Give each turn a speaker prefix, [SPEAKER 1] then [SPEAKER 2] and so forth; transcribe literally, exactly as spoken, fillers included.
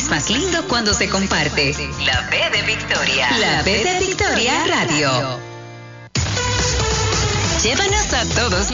[SPEAKER 1] es más lindo cuando se comparte. La B de Victoria. La B de Victoria Radio. Llévanos a todos